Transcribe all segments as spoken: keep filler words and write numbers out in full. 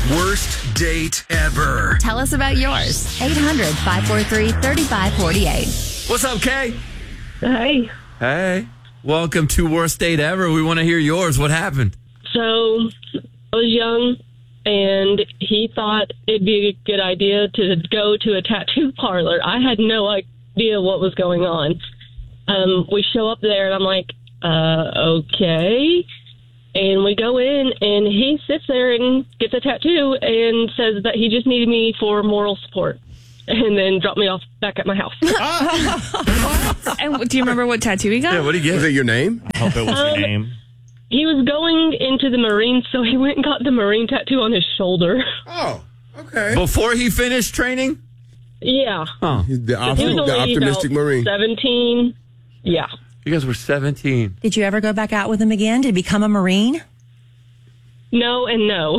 Worst date ever. Tell us about yours. eight hundred, five four three, three five four eight. What's up, Kay? Hey. Hey. Welcome to Worst Date Ever. We want to hear yours. What happened? So, I was young, and he thought it'd be a good idea to go to a tattoo parlor. I had no idea what was going on. Um, we show up there, and I'm like, uh, okay. And we go in, and he sits there and gets a tattoo and says that he just needed me for moral support, and then dropped me off back at my house. And do you remember what tattoo he got? Yeah, what did he get? Was it your name? I hope it was Um, your name. He was going into the Marines, so he went and got the Marine tattoo on his shoulder. Oh, okay. Before he finished training? Yeah. Oh. The, op- He was the only optimistic about Marine. seventeen. Yeah. You guys were seventeen. Did you ever go back out with him again? Did he become a Marine? No and no.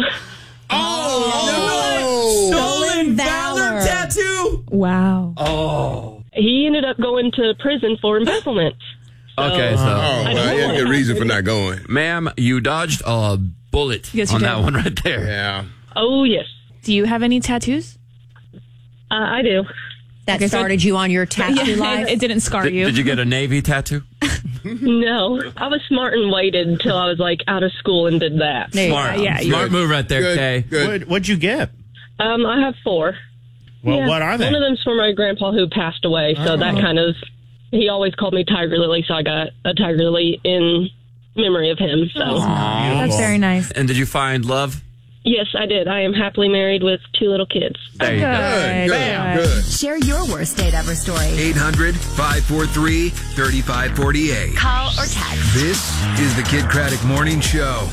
Oh, Stolen valor. tattoo? Wow. Oh. He ended up going to prison for embezzlement. Okay, so. Oh, well, he had a good reason for not going. Ma'am, you dodged a bullet Yes, you on did. that one right there. Yeah. Oh, yes. Do you have any tattoos? Uh, I do. That Okay, so- started you on your tattoo Yeah, life? it, it didn't scar Did, you. did you get a Navy tattoo? No. I was smart and waited until I was, like, out of school and did that. There you Smart. go. yeah, Smart move right there, Good. Kay. Good. What, what'd you get? Um, I have four. Well, Yeah. what are they? One of them's for my grandpa who passed away, so that kind of... He always called me Tiger Lily, so I got a Tiger Lily in memory of him. So, That's very nice. And did you find love? yes, I did. I am happily married with two little kids. There you go. Good. Good. Good. Share your worst date ever story. eight hundred, five four three, three five four eight. Call or text. This is the Kid Craddock Morning Show.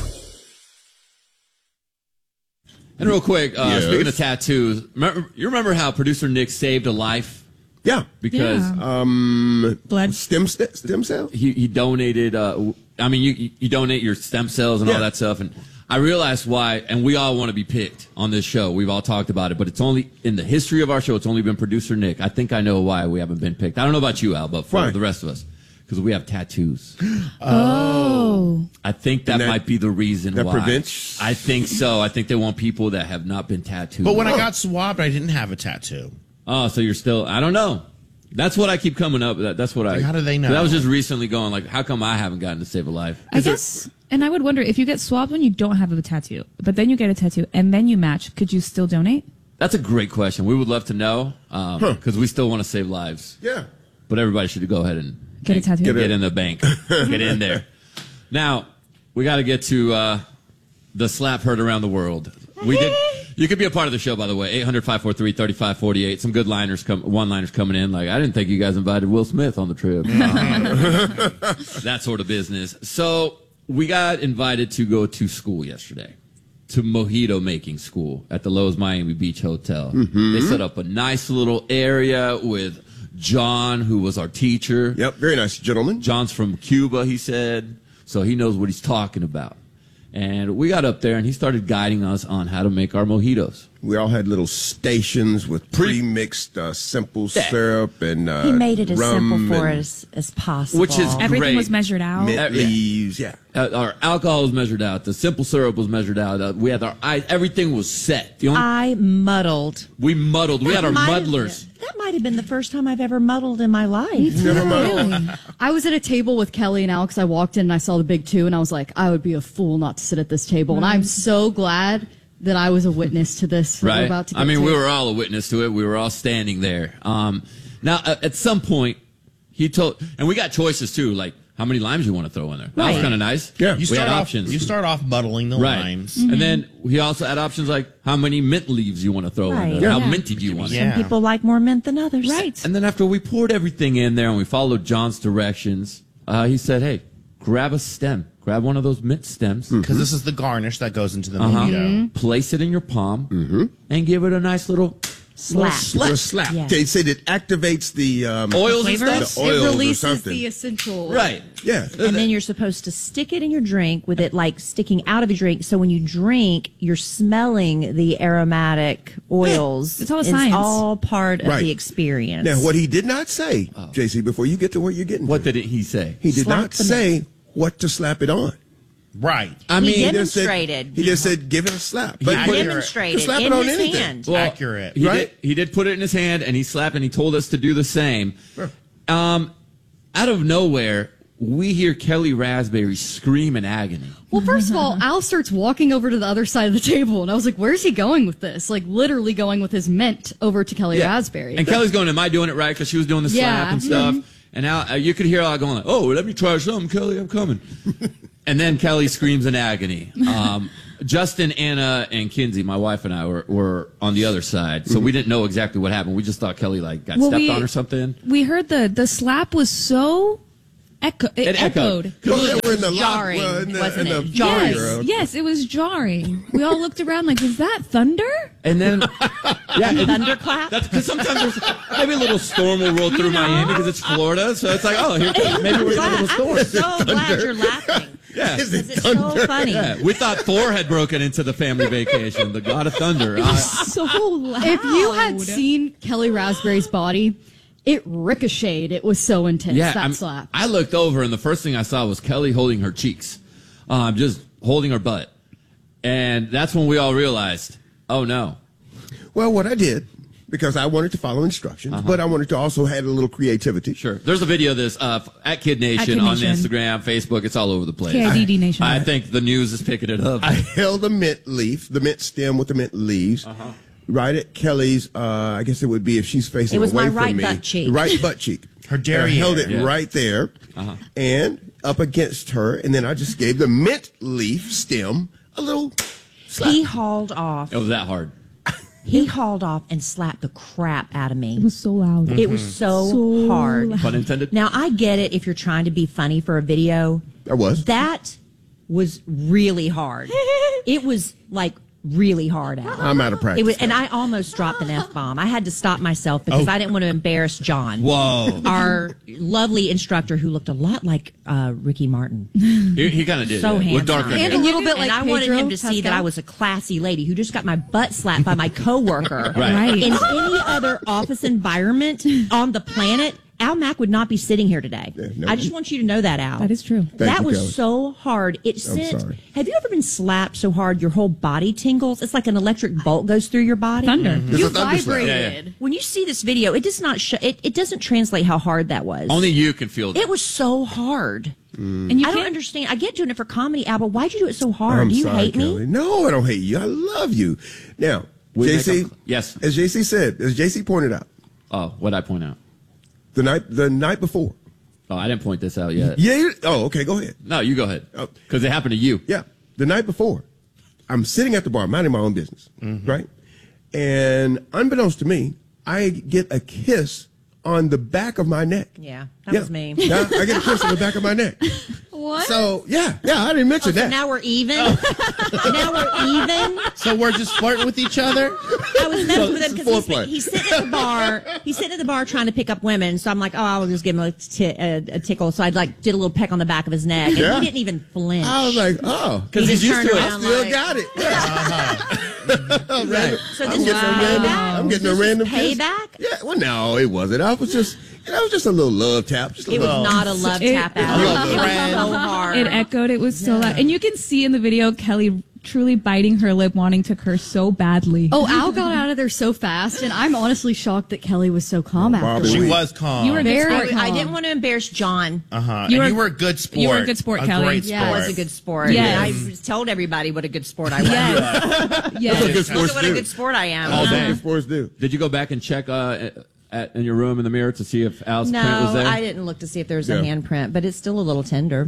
And real quick, uh, Yes. speaking of tattoos, remember, you remember how producer Nick saved a life? Yeah. Because Um, Blood. stem st- stem cell? he, he donated, uh, I mean, you, you donate your stem cells and all Yeah. that stuff. And I realized why, and we all want to be picked on this show. We've all talked about it, but it's only, in the history of our show, it's only been producer Nick. I think I know why we haven't been picked. I don't know about you, Al, but for Why? the rest of us. Because we have tattoos. Oh. I think that, And that- might be the reason that why. prevents- I think so. I think they want people that have not been tattooed. But when I got swabbed, I didn't have a tattoo. Oh, so you're still, I don't know. That's what I keep coming up. That, that's what I. Like, how do they know? That was just recently going, like, how come I haven't gotten to save a life? I guess, and I would wonder if you get swabbed when you don't have a tattoo, but then you get a tattoo and then you match, could you still donate? That's a great question. We would love to know because we still want to save lives. Yeah. But everybody should go ahead and Get a tattoo. Get, Get in the bank. Get in there. Now, we got to get to uh, the slap heard around the world. We did. You could be a part of the show, by the way. eight hundred, five four three, three five four eight. Some good liners come, one-liners coming in. Like, I didn't think you guys invited Will Smith on the trip. Uh, that sort of business. So we got invited to go to school yesterday, to mojito making school at the Lowe's Miami Beach Hotel. They set up a nice little area with John, who was our teacher. Yep. Very nice gentleman. John's from Cuba, he said, so he knows what he's talking about. And we got up there, and he started guiding us on how to make our mojitos. We all had little stations with pre-mixed uh, simple syrup and uh, He made it as rum simple for and us as possible. Which is Everything great. was measured out. mint Uh, yeah. leaves. Yeah. Uh, our alcohol was measured out. The simple syrup was measured out. Uh, we had our ice. Everything was set. The only, I muddled. we muddled. We That had our might have- muddlers. That might have been the first time I've ever muddled in my life. Never mind. I was at a table with Kelly and Alex. I walked in and I saw the big two, and I was like, I would be a fool not to sit at this table. And I'm so glad that I was a witness to this. that we're Right. about to get I mean, to. we were all a witness to it. We were all standing there. Um, now, uh, at some point, he told, and we got choices too, like how many limes you want to throw in there. That was Right. kind of nice. Yeah. You we start had off, options. You start off muddling the right. limes. And then he also had options like how many mint leaves you want to throw Right. in there. How Yeah. minty do you want it? Yeah. Some people like more mint than others. Right. And then after we poured everything in there and we followed John's directions, uh, he said, hey, grab a stem. Grab one of those mint stems. Because this is the garnish that goes into the Uh-huh. mojito. Place it in your palm and give it a nice little Slap. Slap. A slap. Yeah. They said it activates the um, oils and Flavors? stuff. the oils it or releases something. the essential. Right. Yeah. And then you're supposed to stick it in your drink with it like sticking out of your drink. So when you drink, you're smelling the aromatic oils. It's all science. all part of Right. the experience. Now, what he did not say, J C, before you get to where you're getting What to, did he say? he did Slap not the say what to slap it on. Right. I He mean, did- just said- Demonstrated. He just said, give it a slap. He But accurate. Demonstrated Slap it in on his anything. hand. well, Accurate. He Right? did, he did put it in his hand, and he slapped, and he told us to do the same. Um, out of nowhere, we hear Kelly Raspberry scream in agony. Well, first of all, Al starts walking over to the other side of the table, and I was like, where's he going with this? Like, literally going with his mint over to Kelly Raspberry. And Kelly's going, am I doing it right? Because she was doing the slap Yeah. and stuff. And now uh, you could hear Al going, like, oh, let me try something, Kelly. I'm coming. And then Kelly screams in agony. Um, Justin, Anna, and Kinsey, my wife and I, were, were on the other side. So we didn't know exactly what happened. We just thought Kelly like got Well, stepped we- on or something. We heard the the slap was so echo. It, It echoed. echoed. Well, they were in the lock- Jarring, well, in the- wasn't in it? the Jarring. fire. Yes, yes, it was jarring. We all looked around like, is that thunder? And then, yeah, and Thunderclap. that's because sometimes there's maybe a little storm will roll through Miami because it's Florida. So it's like, oh, here, maybe we're getting a little storm. I'm so glad you're laughing. Yeah. Is Because it it's so thunder? funny. Yeah, we thought Thor had broken into the family vacation, the god of thunder. Uh, So loud. If you had seen Kelly Raspberry's body, it ricocheted. It was so intense, yeah, that I'm- slap. I looked over, and the first thing I saw was Kelly holding her cheeks, um, just holding her butt. And that's when we all realized, oh, no. Well, what I did, because I wanted to follow instructions, but I wanted to also add a little creativity. Sure. There's a video of this uh, at Kid Nation At Kid on Nation. Instagram, Facebook. It's all over the place. K I D D Nation. I think the news is picking it up. I held the mint leaf, the mint stem with the mint leaves, Uh-huh. right at Kelly's, uh, I guess it would be if she's facing It was away my from right me. butt cheek. Right butt cheek. Her And I derriere. held it Yeah. right there Uh-huh. and up against her, and then I just gave the mint leaf stem a little slap. He hauled off. It was that hard. He hauled off and slapped the crap out of me. It was so loud. It was so, So hard. loud. Pun intended. Now I get it if you're trying to be funny for a video. I was. That was really hard. It was like really hard out. I'm out of practice. It was, and I almost dropped an F bomb. I had to stop myself because Oh. I didn't want to embarrass John, Whoa. our lovely instructor who looked a lot like uh, Ricky Martin. He, he kind of did. So yeah. handsome. With darker And hair. a little bit And like I wanted Pedro him to see that Pascal. I was a classy lady who just got my butt slapped by my coworker. Right. Right. In any other office environment on the planet, Al Mack would not be sitting here today. Yeah, no. I just want you to know that, Al. That is true. Thank that you, was Kelly. so hard. It sent. sorry. Have you ever been slapped so hard your whole body tingles? It's like an electric bolt goes through your body. Thunder. It's You a thunder slap. vibrated. When you see this video, it does not. Sh- it, it doesn't translate how hard that was. Only you can feel that. It was so hard. And you I don't can't- understand. I get doing it for comedy, Al, but why'd you do it so hard? I'm do you sorry, hate Kelly. me? No, I don't hate you. I love you. Now, We J make C, a- yes. as J C said, as J C pointed out, Oh, what'd I point out? the night the night before. Oh, I didn't point this out yet. Yeah. you- Oh, okay. Go ahead. No, you go ahead. Oh. Because it happened to you. Yeah, the night before, I'm sitting at the bar, minding my own business, right? And unbeknownst to me, I get a kiss on the back of my neck. Yeah, that Yeah. was me. Yeah, I get a kiss on the back of my neck. What? So yeah, yeah, I didn't mention Oh, so that. now we're even. now we're even. So we're just flirting with each other? I was messing with him this is because foreplay. he's, he's sitting at the bar. He's sitting at the bar trying to pick up women. So I'm like, oh, I'll just give him a, t- a, a tickle. So I like did a little peck on the back of his neck, and Yeah. he didn't even flinch. I was like, oh, Because He he's just used to turned it. around. still like- got it. Yeah. Random- So I'm this getting was a random. payback? I'm getting a This was random kiss. payback? Yeah. Well, no, it wasn't. I was just, that was just a little love tap. Just a It was little. not a love It- tap out. love It was friend. so hard. It echoed. It was so loud. And you can see in the video Kelly truly biting her lip, wanting to curse so badly. Oh, Al got out of there so fast, and I'm honestly shocked that Kelly was so calm Bobby, after. She we- was calm. You were a good Very sport. calm. I didn't want to embarrass John. Uh-huh. You You, were- and you were a good sport. you were a good sport, a Kelly. Great Yeah, sport. I was a good sport. Yes. And I told everybody what a good sport I was. Yes. yes. Good Look sports at what a do. good sport I am. All That's day. what sports do. Did you go back and check uh, at, in your room in the mirror to see if Al's No, print was there? I didn't look to see if there was Yeah. a handprint, but it's still a little tender.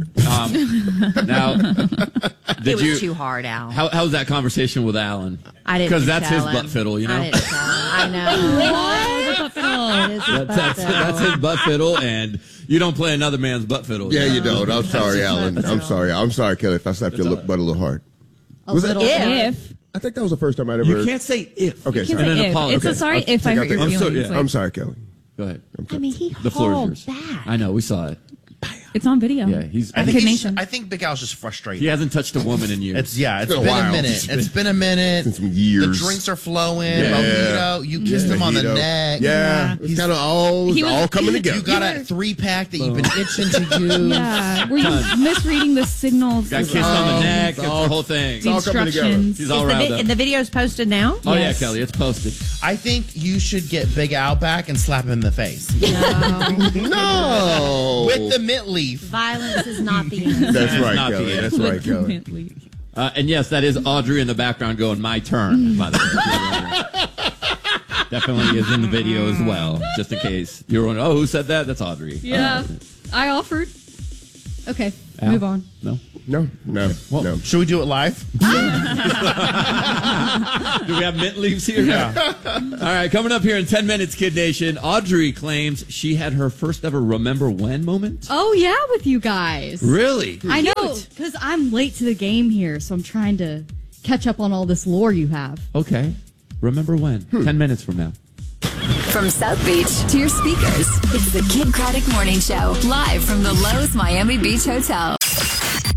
Now, it did was you? too hard, Al. How, how was that conversation with Alan? I didn't Because that's tell his him. butt fiddle, you know. I didn't tell him. I know. Butt fiddle. It is his That's, butt that's, fiddle. that's his butt fiddle, and you don't play another man's butt fiddle. Yeah, you don't. I'm sorry, Alan. That's I'm all. sorry. I'm sorry, Kelly, if I slapped your lip, butt a little hard. A Was it- little. If. I think that was the first time I'd ever. You can't say if. Okay, You can sorry. And say then if. apologize. It's a sorry Okay. if I Take hurt out your the- I'm feelings. so- yeah. Like, I'm sorry, Kelly. Go ahead. I mean, he The floor is hauled yours. back. I know. We saw it. It It's on video. Yeah, he's. I On think, Kid he's, Nation. I think Big Al's just frustrated. He hasn't touched a woman in years. It's yeah, it's It's been, been a a while. minute. It's been- It's been a minute. Been some years. The drinks are flowing. Yeah. Mojito. You kissed him on the Mojito. neck. Yeah, it's kind of all He was- all coming together. You got a three pack that you've been itching to use. Yeah. Were you misreading the signals? Got of, kissed on the um, neck. it's It's all- the whole thing. The all coming together. instructions. He's all Is the, riled vi- up. and the video's posted now? Oh yeah, Yes. Kelly, it's posted. I think you should get Big Al back and slap him in the face No, with the mint leaf. Violence is not the answer. That's right, not Kelly. the That's right, Kelly. Uh, and yes, that is Audrey in the background going, "My turn." By the way, definitely is in the video as well. Just in case you're wondering, oh, who said that? That's Audrey. Yeah, I offered. Okay, Al? move on. No. No, no, Well, no. Should we do it live? Do we have mint leaves here? Yeah. All right, coming up here in ten minutes, Kid Nation. Audrey claims she had her first ever remember when moment. Oh yeah, with you guys. Really? I know, because I'm late to the game here, so I'm trying to catch up on all this lore you have. Okay. Remember when? ten minutes from now. From South Beach to your speakers, it's the Kid Craddock Morning Show, live from the Lowe's Miami Beach Hotel.